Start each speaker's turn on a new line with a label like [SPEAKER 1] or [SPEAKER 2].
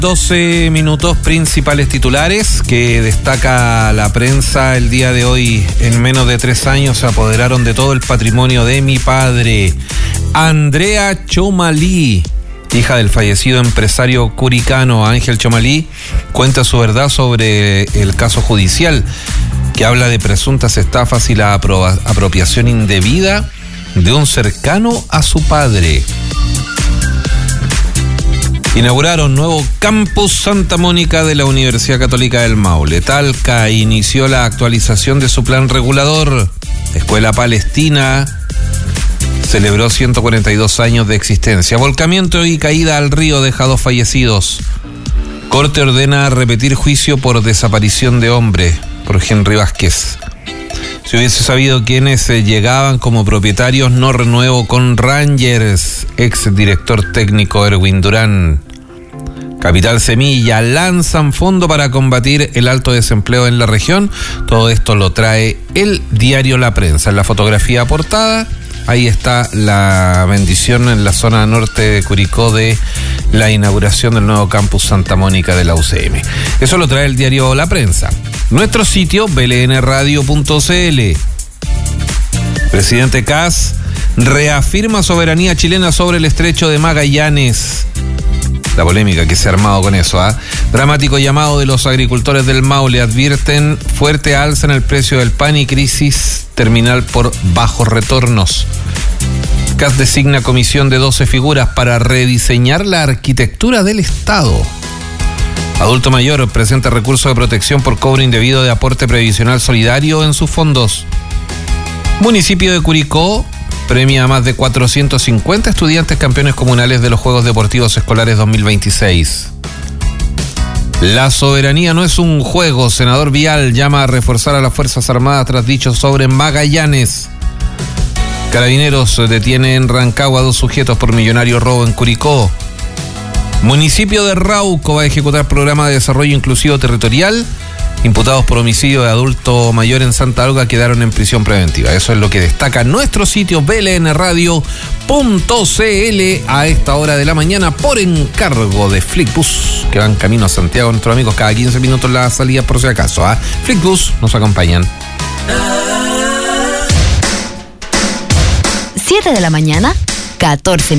[SPEAKER 1] 12 minutos, principales titulares que destaca la prensa el día de hoy. En menos de 3 años se apoderaron de todo el patrimonio de mi padre. Andrea Chomalí, hija del fallecido empresario curicano Ángel Chomalí, cuenta su verdad sobre el caso judicial que habla de presuntas estafas y la apropiación indebida de un cercano a su padre. Inauguraron nuevo Campus Santa Mónica de la Universidad Católica del Maule. Talca inició la actualización de su plan regulador. Escuela Palestina celebró 142 años de existencia. Volcamiento y caída al río deja 2 fallecidos. Corte ordena repetir juicio por desaparición de hombre por Henry Vázquez. Si hubiese sabido quiénes llegaban como propietarios, no renuevo con Rangers. Ex director técnico Erwin Durán. Capital Semilla, lanzan fondo para combatir el alto desempleo en la región. Todo esto lo trae el diario La Prensa. En la fotografía portada, ahí está la bendición en la zona norte de Curicó de la inauguración del nuevo campus Santa Mónica de la UCM. Eso lo trae el diario La Prensa. Nuestro sitio, blnradio.cl. Presidente Kast reafirma soberanía chilena sobre el estrecho de Magallanes. La polémica que se ha armado con eso, Dramático llamado de los agricultores del Maule, advierten fuerte alza en el precio del pan y crisis terminal por bajos retornos. Kast designa comisión de 12 figuras para rediseñar la arquitectura del Estado. Adulto mayor presenta recurso de protección por cobro indebido de aporte previsional solidario en sus fondos. Municipio de Curicó premia a más de 450 estudiantes campeones comunales de los Juegos Deportivos Escolares 2026. La soberanía no es un juego. Senador Vial llama a reforzar a las Fuerzas Armadas tras dichos sobre Magallanes. Carabineros detiene en Rancagua 2 sujetos por millonario robo en Curicó. Municipio de Rauco va a ejecutar programa de desarrollo inclusivo territorial. Imputados por homicidio de adulto mayor en Santa Olga quedaron en prisión preventiva. Eso es lo que destaca nuestro sitio blnradio.cl a esta hora de la mañana por encargo de Flixbus, que van camino a Santiago. Nuestros amigos cada 15 minutos la salida por si acaso. Flixbus nos acompañan.
[SPEAKER 2] 7 de la mañana, 14